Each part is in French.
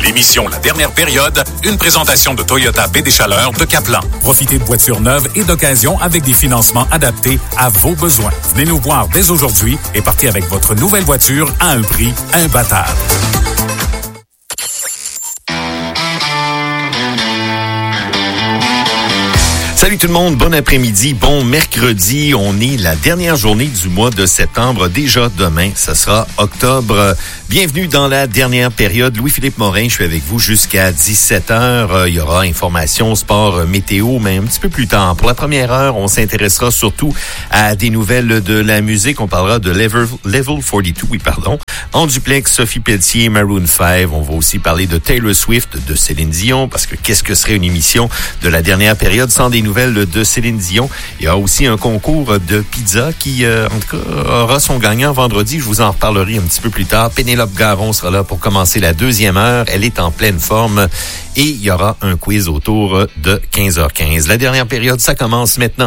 L'émission La Dernière Période, une présentation de Toyota Baie des Chaleurs de Caplan. Profitez de voitures neuves et d'occasion avec des financements adaptés à vos besoins. Venez nous voir dès aujourd'hui et partez avec votre nouvelle voiture à un prix imbattable. Salut tout le monde, bon après-midi, bon mercredi. On est la dernière journée du mois de septembre. Déjà demain, ça sera octobre. Bienvenue dans la dernière période. Louis-Philippe Morin, je suis avec vous jusqu'à 17h. Il y aura information, sport, météo, mais un petit peu plus tard. Pour la première heure, on s'intéressera surtout à des nouvelles de la musique. On parlera de Level 42, En duplex, Sophie Pelletier, Maroon 5. On va aussi parler de Taylor Swift, de Céline Dion, parce que qu'est-ce que serait une émission de la dernière période sans des nouvelles de Céline Dion. Il y a aussi un concours de pizza qui, en tout cas, aura son gagnant vendredi. Je vous en reparlerai un petit peu plus tard. Pénélope Garon sera là pour commencer la deuxième heure. Elle est en pleine forme. Et il y aura un quiz autour de 15h15. La dernière période, ça commence maintenant.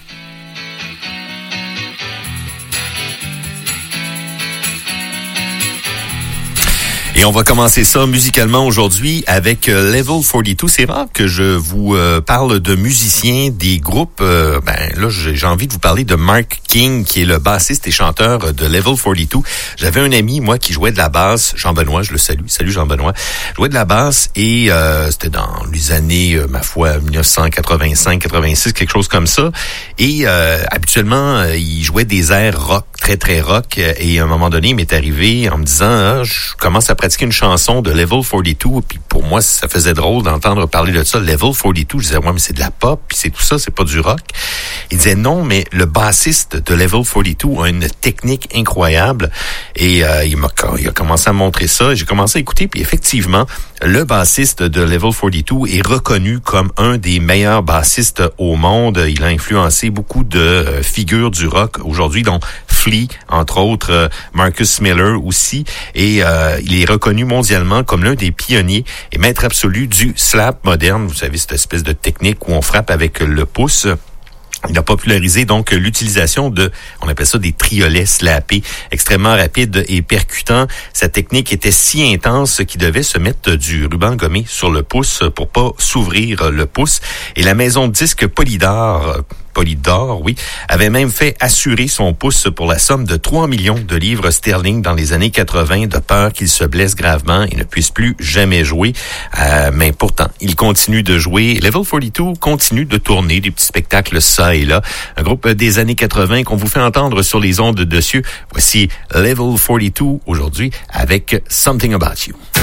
Et on va commencer ça musicalement aujourd'hui avec Level 42. C'est rare que je vous parle de musiciens, des groupes. Là, j'ai envie de vous parler de Mark King, qui est le bassiste et chanteur de Level 42. J'avais un ami, moi, qui jouait de la basse, Jean-Benoît, je le salue. Salut Jean-Benoît. Jouait de la basse et c'était dans les années, 1985, 86, quelque chose comme ça. Et habituellement, il jouait des airs rock, très, très rock. Et à un moment donné, il m'est arrivé en me disant, je commence à pratiquer une chanson de Level 42, puis pour moi, ça faisait drôle d'entendre parler de ça, Level 42. Je disais, ouais, mais c'est de la pop, puis c'est tout ça, c'est pas du rock. Il disait, non, mais le bassiste de Level 42 a une technique incroyable, et il a commencé à montrer ça, et j'ai commencé à écouter, puis effectivement, le bassiste de Level 42 est reconnu comme un des meilleurs bassistes au monde. Il a influencé beaucoup de figures du rock aujourd'hui, dont Flea, entre autres, Marcus Miller aussi, et il est reconnu mondialement comme l'un des pionniers et maître absolu du slap moderne. Vous savez, cette espèce de technique où on frappe avec le pouce. Il a popularisé donc l'utilisation de, on appelle ça des triolets slappés, extrêmement rapides et percutants. Sa technique était si intense qu'il devait se mettre du ruban gommé sur le pouce pour pas s'ouvrir le pouce. Et la maison de disques Polydor, avait même fait assurer son pouce pour la somme de 3 millions de livres sterling dans les années 80, de peur qu'il se blesse gravement et ne puisse plus jamais jouer. Mais pourtant, il continue de jouer. Level 42 continue de tourner des petits spectacles ça et là. Un groupe des années 80 qu'on vous fait entendre sur les ondes de Cieux. Voici Level 42 aujourd'hui avec Something About You.